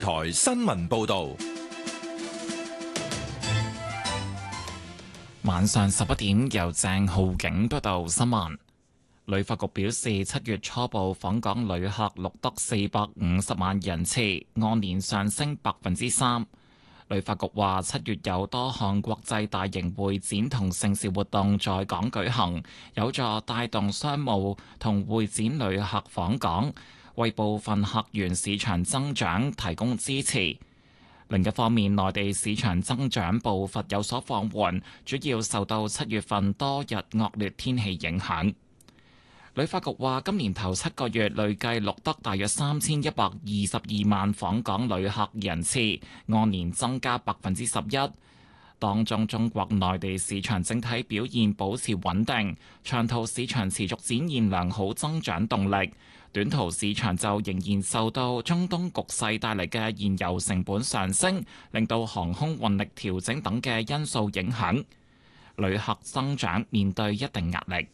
台新聞報導。 晚上11點，由鄭浩景報道新聞。旅發局表示，7月初步訪港旅客錄得450萬人次，按年上升3%。旅發局話，7月有多項國際大型會展同盛事活動在港舉行，有助帶動商務同會展旅客訪港，為部分客源市場增長提供支持。另一方面，內地市場增長步伐有所放緩，主要受到7月份多日惡劣天氣影響。旅發局話，今年頭7個月累計錄得大約3122萬訪港旅客人次，按年增加11%。當中中國內地市場整體表現保持穩定，長途市場持續展現良好增長動力，短途市場就仍然受到中東局勢帶嚟嘅燃油成本上升，令到航空運力調整等嘅因素影響，旅客增長面對一定壓力。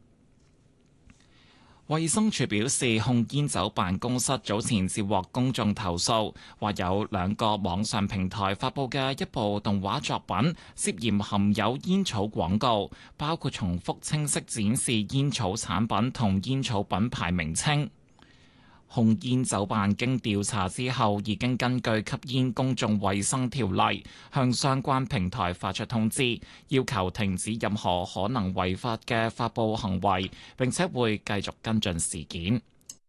衛生署表示，控煙酒辦公室早前接獲公眾投訴，話有2個網上平台發布嘅一部動畫作品涉嫌含有煙草廣告，包括重複清晰展示煙草產品同煙草品牌名稱。控煙酒辦經調查之後，已經根據吸煙公眾衛生條例向相關平台發出通知，要求停止任何可能違法嘅發布行為，並且會繼續跟進事件。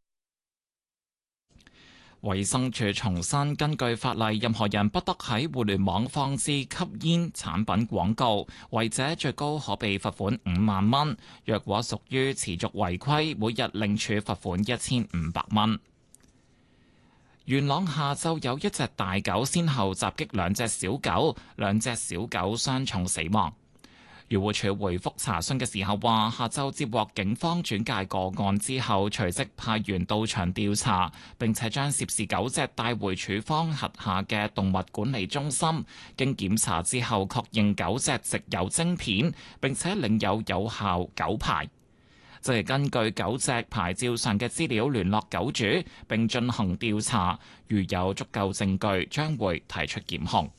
衛生署重申，根據法例，任何人不得喺互聯網放置吸煙產品廣告，違者最高可被罰款5萬蚊。若果屬於持續違規，每日另處罰款1500蚊。元朗下晝有一隻大狗先後襲擊2隻小狗，2隻小狗傷重死亡。漁護署回覆查詢嘅時候話，下晝接獲警方轉介個案之後，隨即派員到場調查，並且將涉事狗隻帶回署方轄下嘅動物管理中心。經檢查之後，確認狗隻植有晶片，並且領有有效狗牌，即係根據狗隻牌照上嘅資料聯絡狗主，並進行調查。如有足夠證據，將會提出檢控。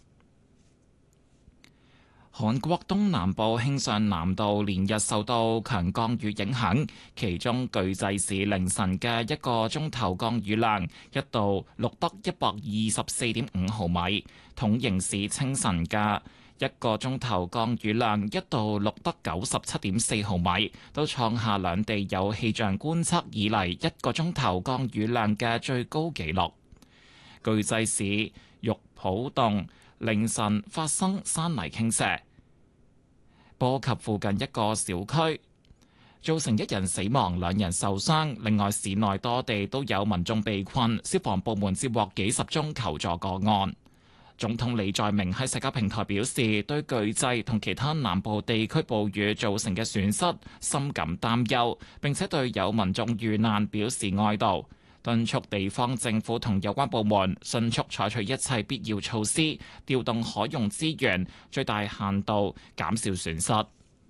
韓國東南部慶尚南道連日受到強降雨影響，其中巨濟市凌晨嘅1個鐘頭降雨量一度錄得124.5毫米，統營市清晨嘅1個鐘頭降雨量一度錄得97.4毫米，都創下兩地有氣象觀測以嚟1個鐘頭降雨量嘅最高紀錄。巨濟市玉浦洞凌晨發生山泥傾瀉，波及附近一個小區，造成1人死亡、2人受傷。另外，市內多地都有民眾被困，消防部門接獲幾十宗求助個案。總統李在明喺社交平台表示，對巨濟同其他南部地區暴雨造成嘅損失深感擔憂，並且對有民眾遇難表示哀悼，敦促地方政府同有關部門迅速採取一切必要措施，調動可用資源，最大限度減少損失。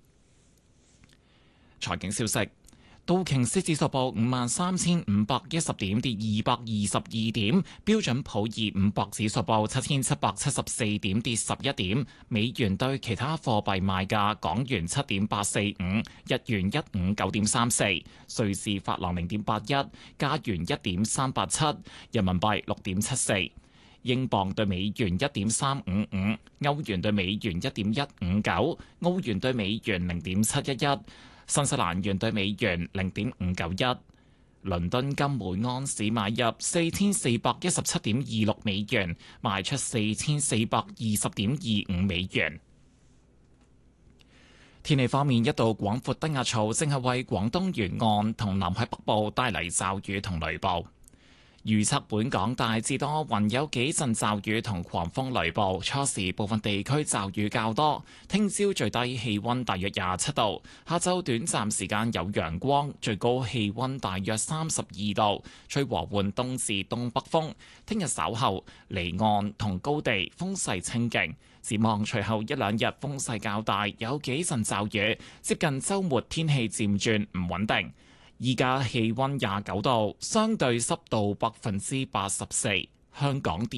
財經消息：道瓊斯指數報53,510點，跌222點；標準普爾500指數報7,774點，跌11點。美元對其他貨幣賣價：港元7.845，日元159.34，瑞士法郎0.81，加元1.387，人民幣6.74。英鎊對美元1.355，歐元對美元1.159，澳元對美元0.711。新西蘭元對美元0.591，倫敦金每盎司買入4417.26美元，賣出4420.25美元。天氣方面，一道廣闊低壓槽正係為廣東沿岸同南海北部帶嚟驟雨同雷暴。預測本港大致多雲，有幾陣驟雨同狂風雷暴，初時部分地區驟雨較多。聽朝最低氣溫大約27度，下晝短暫時間有陽光，最高氣溫大約32度，吹和緩東至東北風。聽日稍後離岸同高地風勢清勁，展望隨後1-2日風勢較大，有幾陣驟雨，接近週末天氣漸轉唔穩定。依家氣溫29度，相對濕度84%。 香港電